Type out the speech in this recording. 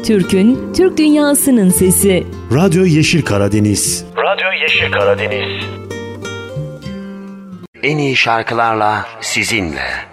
Türk'ün, Türk dünyasının sesi. Radyo Yeşil Karadeniz. Radyo Yeşil Karadeniz. En iyi şarkılarla sizinle.